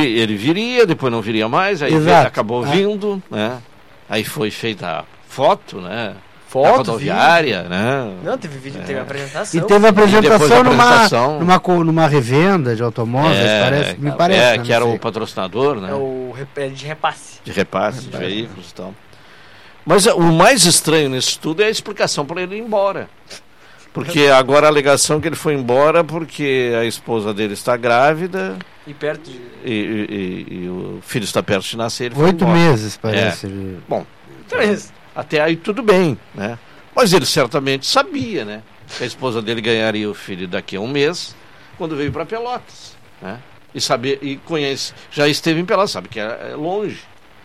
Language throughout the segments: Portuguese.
ele viria, depois não viria mais, aí acabou vindo, né? Aí foi feita a foto, né? Foto, da rodoviária, né? Não, teve vídeo, teve apresentação. E teve apresentação numa revenda de automóveis, me parece. Que era o patrocinador, né? É o de repasse. De veículos e tal. Mas o mais estranho nisso tudo é a explicação para ele ir embora. Porque agora a alegação é que ele foi embora porque a esposa dele está grávida. E perto de... E o filho está perto de nascer. 8 meses, parece. Bom, até aí tudo bem, né? Mas ele certamente sabia, né? Que a esposa dele ganharia o filho daqui a um mês, quando veio para Pelotas, né? E conhece, já esteve em Pelotas, sabe que é longe.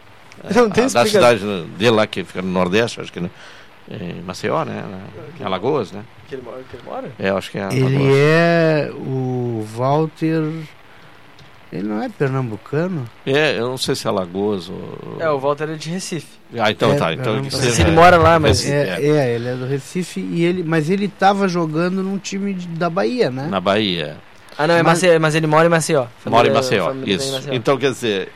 Da cidade dele lá, que fica no Nordeste, acho que em Maceió, né? Em Alagoas, né? Que ele mora? Acho que é Alagoas. Ele é o Walter... Ele não é pernambucano? Eu não sei se é Alagoas ou... o Walter é de Recife. Então tá. Não sei se ele mora lá, mas... ele é do Recife, mas ele estava jogando num time da Bahia, né? Na Bahia. Não, mas ele mora em Maceió. Mora em Maceió, isso. Maceió. Então, quer dizer,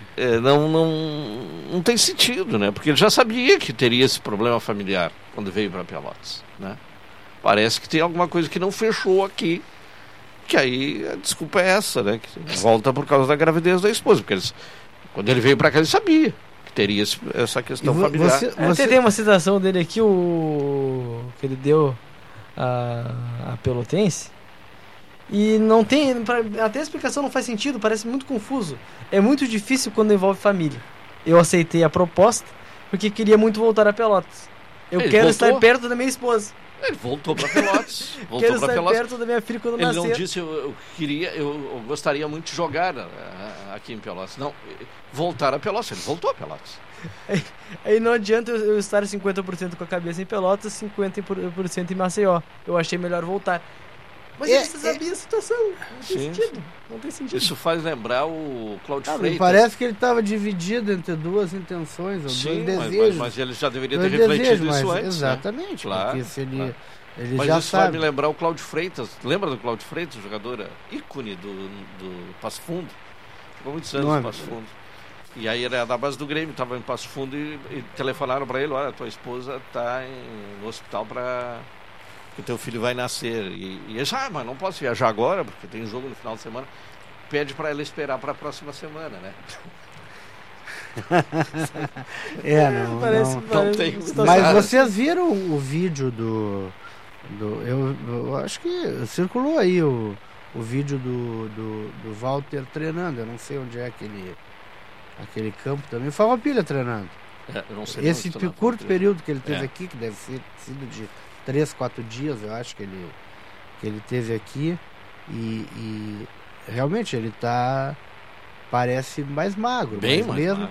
não tem sentido, né? Porque ele já sabia que teria esse problema familiar quando veio para Pelotas, né? Parece que tem alguma coisa que não fechou aqui. Que aí a desculpa é essa, né? Que volta por causa da gravidez da esposa. Porque quando ele veio para cá, ele sabia que teria essa questão familiar. Você tem uma citação dele aqui, que ele deu a Pelotense. E não tem. Até a explicação não faz sentido, parece muito confuso. É muito difícil quando envolve família. Eu aceitei a proposta porque queria muito voltar a Pelotas. Eu quero estar perto da minha esposa. Ele voltou para Pelotas. Quero estar perto da minha filha quando nascer. Ele não disse, eu gostaria muito de jogar aqui em Pelotas. Não, voltar a Pelotas. Ele voltou a Pelotas. Aí não adianta eu estar 50% com a cabeça em Pelotas, 50% em Maceió. Eu achei melhor voltar. Mas você sabia a situação. Não tem sentido. Isso faz lembrar o Cláudio Freitas. Parece que ele estava dividido entre duas intenções, dois desejos. Mas ele já deveria ter refletido isso antes. Exatamente, né? Porque se ele mas já isso sabe. vai me lembrar o Cláudio Freitas. Lembra do Cláudio Freitas, jogador ícone do Passo Fundo? Ficou muitos anos no Passo Fundo. E aí ele era da base do Grêmio, estava em Passo Fundo e telefonaram para ele: olha, tua esposa está no hospital que o teu filho vai nascer. E ele disse, mas não posso viajar agora, porque tem jogo no final de semana. Pede para ela esperar para a próxima semana, né? Não tem. Mas vocês viram o vídeo eu acho que circulou aí o vídeo do Walter treinando. Eu não sei onde é aquele campo também. Foi uma pilha treinando. Eu não sei. Esse curto período que ele teve aqui, que deve ter sido de 3, 4 dias, eu acho que ele teve aqui, e realmente ele parece mais magro, bem mais magro.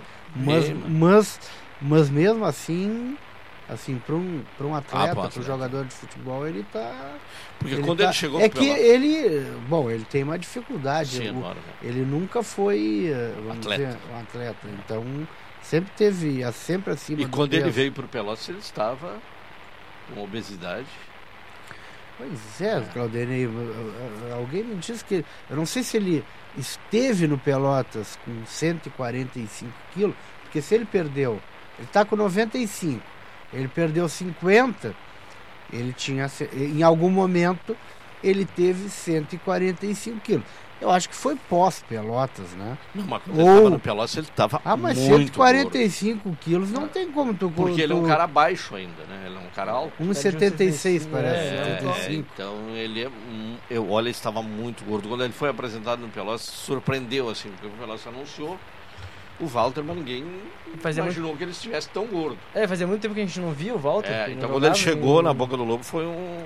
Mas mesmo assim para um atleta, para um jogador de futebol, ele tá... Porque quando ele chegou... É que ele tem uma dificuldade. Sim, ele nunca foi um atleta, então sempre teve, sempre acima. E quando ele veio para o Pelotas, ele estava com obesidade. Pois é, Claudinei, alguém me disse que... Eu não sei se ele esteve no Pelotas com 145 quilos, porque se ele perdeu... Ele está com 95, ele perdeu 50, ele tinha... Em algum momento, ele teve 145 quilos. Eu acho que foi pós-Pelotas, né? Não, mas quando ele estava no Pelotas, ele estava mas muito 145 gordo. Quilos não tem como tu... Porque ele é um cara baixo ainda, né? Ele é um cara alto. 1,76 parece. 75. Então ele ele estava muito gordo. Quando ele foi apresentado no Pelotas, surpreendeu, assim, porque o Pelotas anunciou o Walter, mas ninguém imaginou que ele estivesse tão gordo. Fazia muito tempo que a gente não via o Walter. Então quando ele chegou na Boca do Lobo, foi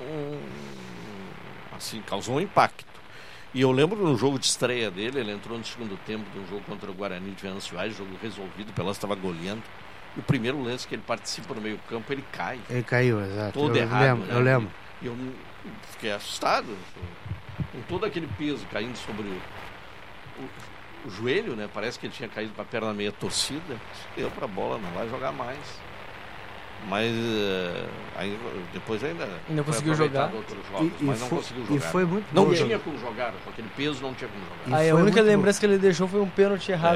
assim, causou um impacto. E eu lembro no jogo de estreia dele, ele entrou no segundo tempo de um jogo contra o Guarani de Venâncio Aires, jogo resolvido, o Pelotas estava goleando. E o primeiro lance que ele participa no meio campo, ele cai. Ele caiu, exato. Todo errado. Eu lembro. E eu fiquei assustado, com todo aquele peso caindo sobre o joelho, né? Parece que ele tinha caído para a perna meia torcida. Deu para a bola, não vai jogar mais. Mas aí, depois ainda não conseguiu jogar. Mas não conseguiu jogar. E foi muito não tinha como jogar, com aquele peso não tinha como jogar. A única lembrança que ele deixou foi um pênalti errado